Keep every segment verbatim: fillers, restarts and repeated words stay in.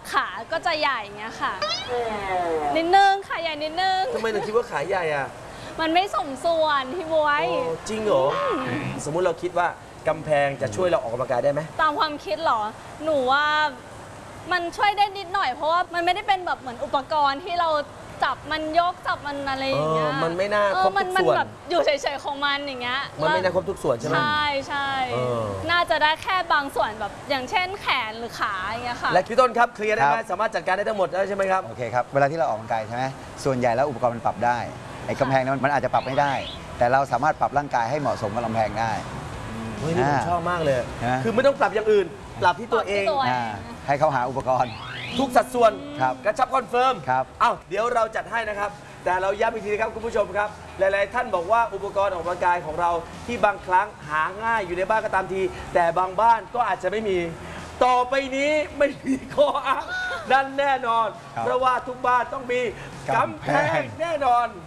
ขาก็จะใหญ่เงี้ยค่ะนิดนึงขาใหญ่นิดนึงทำไมถึงคิดว่าขาใหญ่อ่ะมันไม่สมส่วนพี่บวยจริงเหรอสมมุติเราคิดว่ากำแพงจะช่วยเราออกกำลังกายได้ไหมตามความคิดเหรอหนูว่ามันช่วยได้นิดหน่อยเพราะว่ามันไม่ได้เป็นแบบเหมือนอุปกรณ์ที่เราจับมันยกจับมันอะไรอย่างเงี้ยมันไม่น่าครบทุกส่วนมันแบบอยู่เฉยๆของมันอย่างเงี้ยมันไม่น่าครบทุกส่วนใช่ไหมใช่ใช่น่าจะได้แค่บางส่วนแบบอย่างเช่นแขนหรือขาอย่างเงี้ยค่ะและพี่ต้นครับเคลียร์ได้ไหมสามารถจัดการได้ทั้งหมดได้ใช่ไหมครับโอเคครับเวลาที่เราออกกำลังกายใช่ไหมส่วนใหญ่แล้วอุปกรณ์มันปรับได้ไอ้กำแพงนั้นมันอาจจะปรับไม่ได้แต่เราสามารถปรับร่างกายให้เหมาะสมกับกำแพงได้เฮ้ยนี่ผมชอบมากเลยคือไม่ต้องปรับอย่างอื่นปรับที่ตัวเองให้เขาหาอุปกรณ์ทุกสัดส่วนครับกระชับคอนเฟิร์มครับเอ้าเดี๋ยวเราจัดให้นะครับแต่เราย้ำอีกทีนะครับคุณผู้ชมครับหลายๆท่านบอกว่าอุปกรณ์ออกกำลังกายของเราที่บางครั้งหาง่ายอยู่ในบ้านก็ตามทีแต่บางบ้านก็อาจจะไม่มีต่อไปนี้ไม่มีข้ออ้างนั่นแน่นอนเพราะว่าทุกบ้านต้องมีกำแพงแน่นอน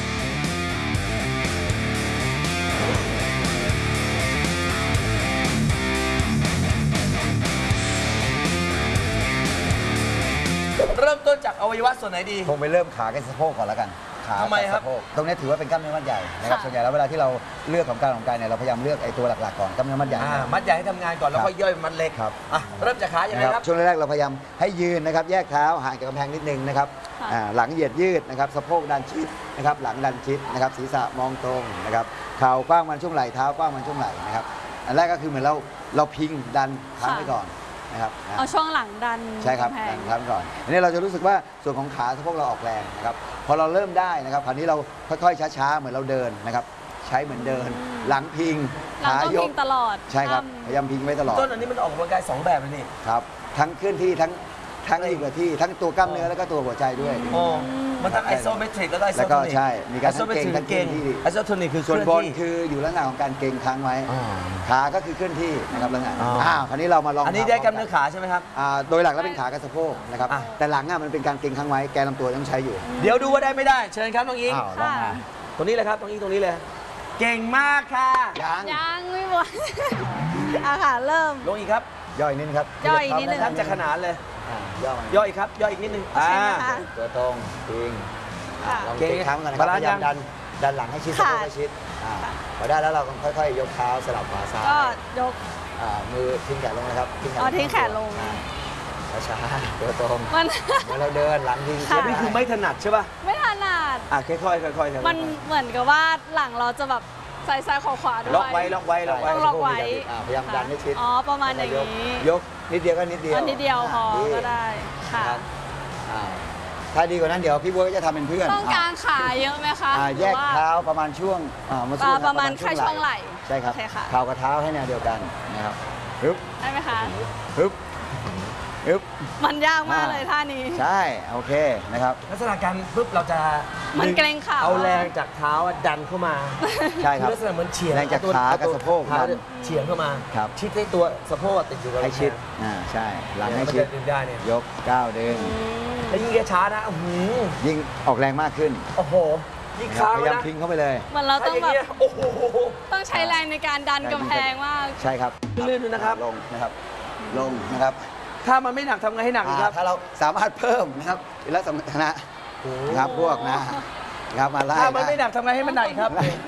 เริ่มต้นจากอวัยวะส่วนไหนดีคงไปเริ่มขากับสะโพกก่อนแล้วกันขาทำไมครับตรงนี้ถือว่าเป็นกล้ามเนื้อมัดใหญ่นะครับส่วนใหญ่แล้วเวลาที่เราเลือกของการออกกำลังกายเนี่ยเราพยายามเลือกไอ้ตัวหลักๆก่อนกล้ามเนื้อมัดใหญ่มัดใหญ่ให้ทำงานก่อนแล้วค่อยย่อยมัดเล็กครับเริ่มจากขาอย่างไรครับช่วงแรกๆเราพยายามให้ยืนนะครับแยกเท้าห่างจากกำแพงนิดนึงนะครับหลังเหยียดยืดนะครับสะโพกดันชิดนะครับหลังดันชิดนะครับศีรษะมองตรงนะครับเข่ากว้างมันช่วงไหล่เท้ากว้างมันช่วงไหล่นะครับอันแรกก็คือเหมือนเราเราพิงดันค้างไว้ก่อนนะครับเอาช่วงหลังดันใช่ครับดันค้างก่อนอันนี้เราจะรู้สึกว่าส่วนของขาสะโพกเราออกแรงนะครับพอเราเริ่มได้นะครับคราวนี้เราค่อยๆช้าๆเหมือนเราเดินนะครับใช้เหมือนเดินหลังพิงขายกตลอดใช่ครับพยายามพิงไว้ตลอดต้นอันนี้มันออกกำลังกายสองแบบเลยนี่ครับทั้งเคลื่อนที่ทั้งทั้งอยู่กับที่ทั้งตัวกล้ามเนื้อแล้วก็ตัวหัวใจด้วยโอ้มันทั้งไอโซเมตริกแล้วก็ไอโซโทนิกใช่มีการทั้งเก่งทั้งเก่งที่ไอโซโทนิกคือส่วนบนคืออยู่ลักษณะของการเก่งค้างไว้ขาก็คือเคลื่อนที่นะครับลักษณะอ้าวคราวนี้เรามาลองอันนี้ได้กล้ามเนื้อขาใช่ไหมครับโดยหลักแล้วเป็นขากับสะโพกนะครับแต่หลังอ่ะมันเป็นการเก่งค้างไว้แกนลำตัวต้องใช้อยู่เดี๋ยวดูว่าได้ไม่ได้เชิญครับน้องอิงลองมาตรงนี้เลยครับตรงนี้ตรงนี้เลยเก่งมากค่ะยังยังไม่หมดอาค่ะเริ่มลงอีกครับย่อยนิดครับย่อยนิดนึงแทบจะขนานเลยย่อยย่อยครับย่อยอีกนิดนึงตัวตรงพิงลองเก่งค้างกันนะครับพยายามดันดันหลังให้ชิดสะโพกให้ชิดพอได้แล้วเราค่อยๆยกเท้าสลับขวาซ้ายก็ยกมือทิ้งแขนลงนะครับทิ้งแขนอ๋อทิ้งแขนลงช้าๆตัวตรงมันเราเดินหลังทิ้งนี่คือไม่ถนัดใช่ป่ะไม่ถนัดอ่ะค่อยๆค่อยๆมันเหมือนกับว่าหลังเราจะแบบซ้ายซ้ายขวาขวาด้วยล็อกไว้ล็อกไว้ล็อกไว้ล็อกไว้พยายามดันให้ชิดอ๋อประมาณอย่างนี้ยกนิดเดียวก็นิดเดียวนิดเดียวพอก็ได้ค่ะถ้าดีกว่านั้นเดี๋ยวพี่บัวก็จะทำเป็นเพื่อนต้องการขาเยอะไหมคะแยกเท้าประมาณช่วงประมาณแค่ช่วงไหล่ใช่ครับเข่ากับเท้าให้แนวเดียวกันนะครับฮึบได้ไหมคะฮึบฮึบมันยากมากเลยท่านี้ใช่โอเคนะครับลักษณะการปุ๊บเราจะมันเกรงขาเอาแรงจากเท้าดันเข้ามาใช่ครับลักษณะเหมือนเฉียงแรงจากขากับสะโพกเฉียงเข้ามาชิดให้ตัวสะโพกติดอยู่กับให้ชิดอ่าใช่หลังให้ชิดได้เนี่ยยกก้าวดึงแล้วยิ่งช้านะยิ่งออกแรงมากขึ้นโอ้โหยิ่งค้างพยายามพิงเข้าไปเลยมันเราต้องแบบโอ้โหต้องใช้แรงในการดันกำแพงมากใช่ครับลื่นๆนะครับลงนะครับลงนะครับถ้ามันไม่หนักทำไงให้หนักครับถ้าเราสามารถเพิ่มนะครับและสมรรถนะครับพวกนะครับมาไล่ถ้ามันไม่หนักทำไงให้มันหนักครับ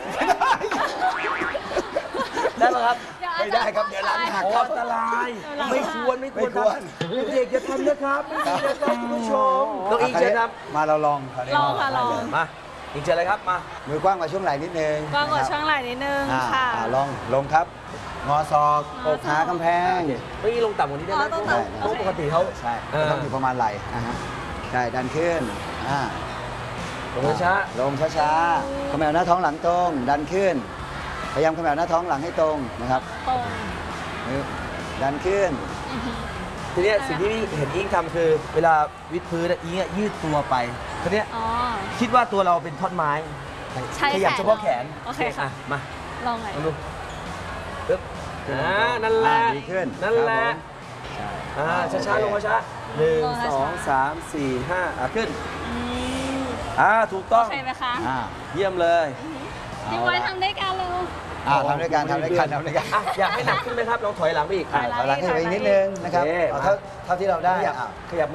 ได้ไหมครับไม่ได้ครับเดี๋ยวหลังหักอันตรายไม่ควรไม่ควรเด็กจะทำนะครับไม่ดีนะครับคุณผู้ชมน้องอิงเชิญครับมาเราลองลองค่ะลองมาอิงเชิญเลยครับมามือกว้างกว่าช่วงไหล่นิดนึงกว้างกว่าช่วงไหล่นิดนึงค่ะลองลงครับงอศอกอกหากำแพงไม่ลงต่ำกว่านี้ได้ไหมเพราะปกติเขาใช่ต้องอยู่ประมาณไหล่ใช่ดันขึ้นลงช้าลงช้าๆขมวหน้าท้องหลังตรงดันขึ้นพยายามขมวหน้าท้องหลังให้ตรงนะครับดันขึ้นทีนี้สิ่งที่เห็นอิงทำคือเวลาวิดพื้นอิงยืดตัวไปทีนี้คิดว่าตัวเราเป็นท่อนไม้ขยับเฉพาะแขนโอเคค่ะมาลองไงดูปึ๊บอ่านั่นแหละดีขึ้นนั่นแหละอ่าช้าๆลงมาช้าหนึ่งสองสามสี่ห้าอ่ะขึ้นอ่าถูกต้องใช่ไหมคะเยี่ยมเลยพี่บอยทำได้กันเร็วอ่าทำด้วยกันทำด้วยกันทำด้วยกันอยากให้หนักขึ้นไหมครับลองถอยหลังไปอีกถอยหลังให้ไปนิดนึงนะครับเท่าที่เราได้ขยับ